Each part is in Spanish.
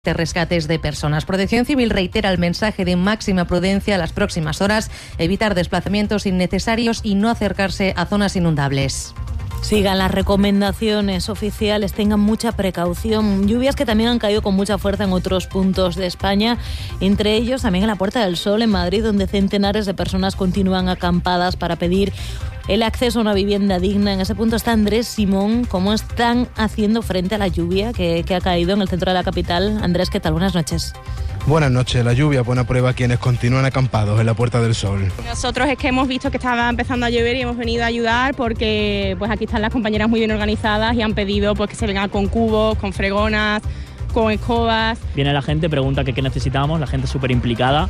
rescates de personas. Protección Civil reitera el mensaje de máxima prudencia a las próximas horas, evitar desplazamientos innecesarios y no acercarse a zonas inundables. Sigan las recomendaciones oficiales, tengan mucha precaución. Lluvias que también han caído con mucha fuerza en otros puntos de España, entre ellos también en la Puerta del Sol, en Madrid, donde centenares de personas continúan acampadas para pedir el acceso a una vivienda digna. En ese punto está Andrés Simón. ¿Cómo están haciendo frente a la lluvia que ha caído en el centro de la capital? Andrés, ¿qué tal? Buenas noches. Buenas noches. La lluvia pone a prueba a quienes continúan acampados en la Puerta del Sol. Nosotros es que hemos visto que estaba empezando a llover y hemos venido a ayudar porque pues aquí están las compañeras muy bien organizadas y han pedido pues que se vengan con cubos, con fregonas, con escobas. Viene la gente, pregunta qué necesitamos, la gente súper implicada.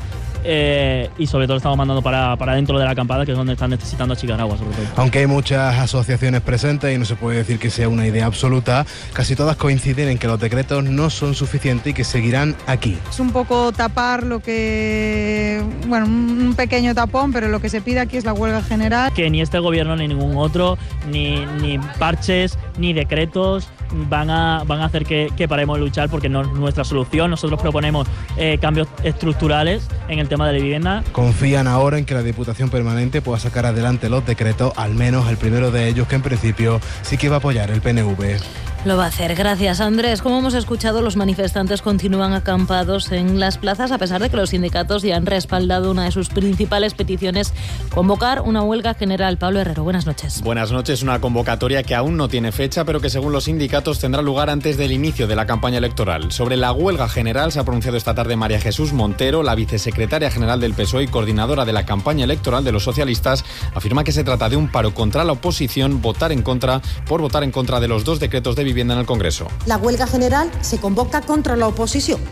Y sobre todo estamos mandando para dentro de la acampada, que es donde están necesitando achicar agua, sobre todo. Aunque hay muchas asociaciones presentes y no se puede decir que sea una idea absoluta, casi todas coinciden en que los decretos no son suficientes y que seguirán aquí. Es un poco tapar lo que... bueno, un pequeño tapón, pero lo que se pide aquí es la huelga general. Que ni este gobierno ni ningún otro, ni parches, ni decretos van a hacer que paremos de luchar, porque no es nuestra solución. Nosotros proponemos cambios estructurales en el tema de la vivienda. Confían ahora en que la Diputación Permanente pueda sacar adelante los decretos, al menos el primero de ellos, que en principio sí que va a apoyar el PNV. Lo va a hacer. Gracias, Andrés. Como hemos escuchado, los manifestantes continúan acampados en las plazas, a pesar de que los sindicatos ya han respaldado una de sus principales peticiones: convocar una huelga general. Pablo Herrero, buenas noches. Buenas noches. Una convocatoria que aún no tiene fecha, pero que según los sindicatos tendrá lugar antes del inicio de la campaña electoral. Sobre la huelga general se ha pronunciado esta tarde María Jesús Montero, la vicesecretaria general del PSOE y coordinadora de la campaña electoral de los socialistas. Afirma que se trata de un paro contra la oposición, votar en contra de los dos decretos de vivienda en el Congreso. La huelga general se convoca contra la oposición.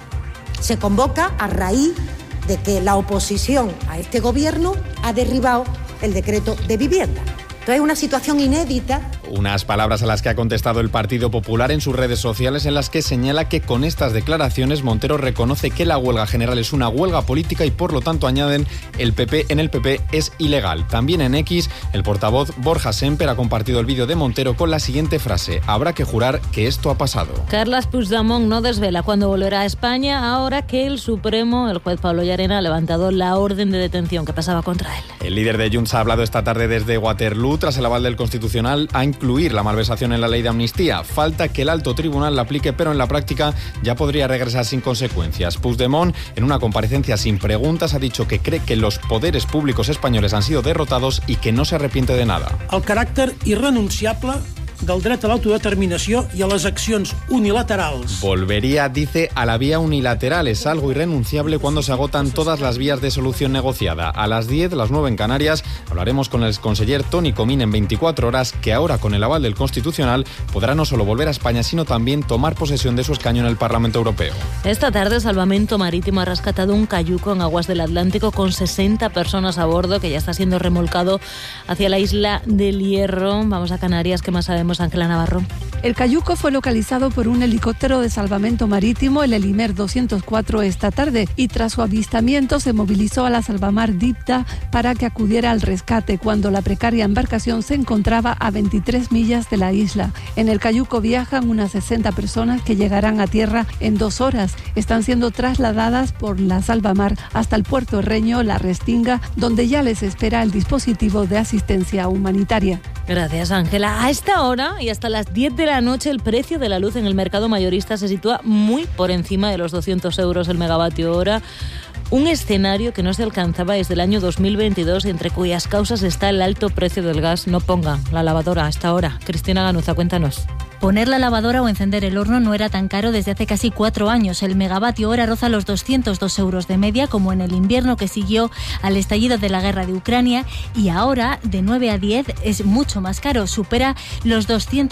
Se convoca a raíz de que la oposición a este gobierno ha derribado el decreto de vivienda. Entonces es una situación inédita. Unas palabras a las que ha contestado el Partido Popular en sus redes sociales, en las que señala que con estas declaraciones Montero reconoce que la huelga general es una huelga política y por lo tanto, añaden, el PP es ilegal. También en X, el portavoz Borja Semper ha compartido el vídeo de Montero con la siguiente frase: habrá que jurar que esto ha pasado. Carles Puigdemont no desvela cuándo volverá a España, ahora que el Supremo, el juez Pablo Llarena, ha levantado la orden de detención que pasaba contra él. El líder de Junts ha hablado esta tarde desde Waterloo tras el aval del Constitucional a incluir la malversación en la ley de amnistía. Falta que el alto tribunal la aplique, pero en la práctica ya podría regresar sin consecuencias. Puigdemont, en una comparecencia sin preguntas, ha dicho que cree que los poderes públicos españoles han sido derrotados y que no se arrepiente de nada. El caràcter irrenunciable del dret a l'autodeterminació i a les accions unilaterals. Volvería, dice, a la vía unilateral. Es algo irrenunciable cuando se agotan todas las vías de solución negociada. A las 10, las 9 en Canarias, hablaremos con el conseller Toni Comín en 24 horas, que ahora, con el aval del Constitucional, podrá no solo volver a España, sino también tomar posesión de su escaño en el Parlamento Europeo. Esta tarde, Salvamento Marítimo ha rescatado un cayuco en aguas del Atlántico con 60 personas a bordo, que ya está siendo remolcado hacia la isla del Hierro. Vamos a Canarias, ¿qué más sabemos? Ángela Navarro. El cayuco fue localizado por un helicóptero de salvamento marítimo, el Helimer 204, esta tarde, y tras su avistamiento se movilizó a la Salvamar Dipta para que acudiera al rescate cuando la precaria embarcación se encontraba a 23 millas de la isla. En el cayuco viajan unas 60 personas que llegarán a tierra en 2 horas. Están siendo trasladadas por la Salvamar hasta el puerto herreño La Restinga, donde ya les espera el dispositivo de asistencia humanitaria. Gracias, Ángela. A esta hora y hasta las 10 de la noche el precio de la luz en el mercado mayorista se sitúa muy por encima de los 200 euros el megavatio hora. Un escenario que no se alcanzaba desde el año 2022, entre cuyas causas está el alto precio del gas. No pongan la lavadora a esta hora. Cristina Ganuza, cuéntanos. Poner la lavadora o encender el horno no era tan caro desde hace casi 4 años. El megavatio hora roza los 202 euros de media, como en el invierno que siguió al estallido de la guerra de Ucrania, y ahora, de 9 a 10, es mucho más caro, supera los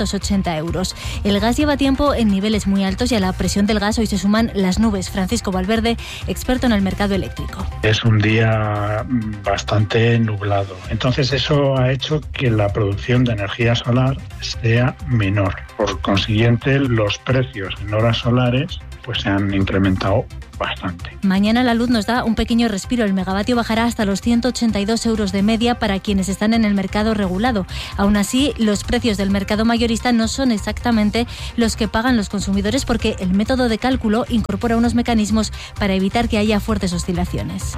280 euros. El gas lleva tiempo en niveles muy altos y a la presión del gas hoy se suman las nubes. Francisco Valverde, experto en el mercado eléctrico. Es un día bastante nublado, entonces eso ha hecho que la producción de energía solar sea menor. Por consiguiente, los precios en horas solares pues se han incrementado bastante. Mañana la luz nos da un pequeño respiro. El megavatio bajará hasta los 182 euros de media para quienes están en el mercado regulado. Aún así, los precios del mercado mayorista no son exactamente los que pagan los consumidores porque el método de cálculo incorpora unos mecanismos para evitar que haya fuertes oscilaciones.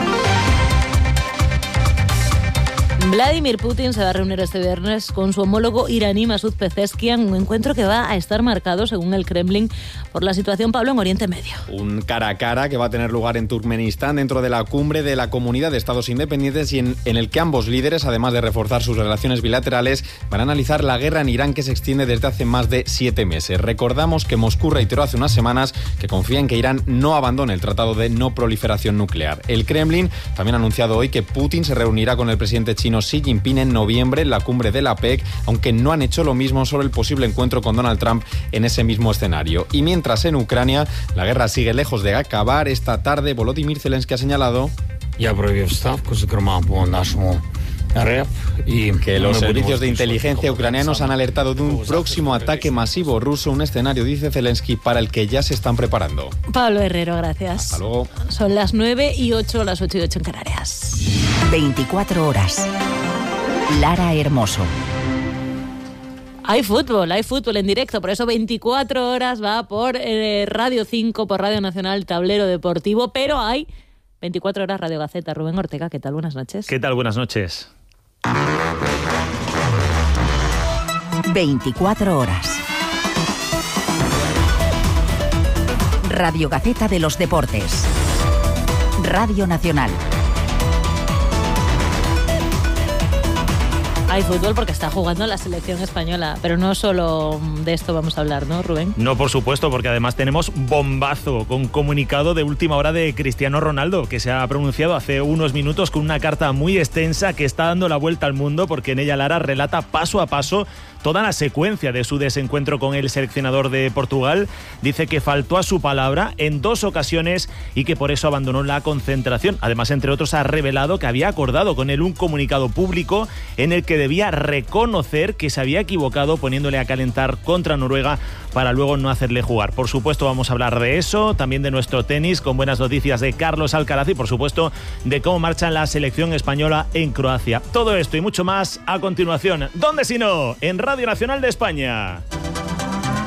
Vladimir Putin se va a reunir este viernes con su homólogo iraní Masoud Pezeshkian, un encuentro que va a estar marcado, según el Kremlin, por la situación, Pablo, en Oriente Medio. Un cara a cara que va a tener lugar en Turkmenistán dentro de la cumbre de la Comunidad de Estados Independientes y en el que ambos líderes, además de reforzar sus relaciones bilaterales, van a analizar la guerra en Irán que se extiende desde hace más de 7 meses. Recordamos que Moscú reiteró hace unas semanas que confía en que Irán no abandone el Tratado de No Proliferación Nuclear. El Kremlin también ha anunciado hoy que Putin se reunirá con el presidente chino Xi Jinping en noviembre en la cumbre de la PEC, aunque no han hecho lo mismo sobre el posible encuentro con Donald Trump en ese mismo escenario. Y mientras en Ucrania la guerra sigue lejos de acabar, esta tarde Volodymyr Zelensky ha señalado que los servicios de inteligencia ucranianos han alertado de un próximo ataque masivo ruso, un escenario, dice Zelensky, para el que ya se están preparando. Pablo Herrero, gracias. Hasta luego. Son las 9:08, las 8:08 en Canarias. 24 horas. Lara Hermoso. Hay fútbol en directo, por eso 24 horas va por Radio 5, por Radio Nacional, Tablero Deportivo, pero hay 24 horas Radio Gaceta. Rubén Ortega, ¿qué tal? Buenas noches. ¿Qué tal? Buenas noches. 24 horas. Radio Gaceta de los Deportes. Radio Nacional. Hay fútbol porque está jugando la selección española, pero no solo de esto vamos a hablar, ¿no, Rubén? No, por supuesto, porque además tenemos bombazo con comunicado de última hora de Cristiano Ronaldo, que se ha pronunciado hace unos minutos con una carta muy extensa que está dando la vuelta al mundo, porque en ella Lara relata paso a paso toda la secuencia de su desencuentro con el seleccionador de Portugal. Dice que faltó a su palabra en 2 ocasiones y que por eso abandonó la concentración. Además, entre otros, ha revelado que había acordado con él un comunicado público en el que debía reconocer que se había equivocado poniéndole a calentar contra Noruega para luego no hacerle jugar. Por supuesto, vamos a hablar de eso, también de nuestro tenis, con buenas noticias de Carlos Alcaraz y, por supuesto, de cómo marcha la selección española en Croacia. Todo esto y mucho más a continuación. ¿Dónde si no? En Radio Nacional de España.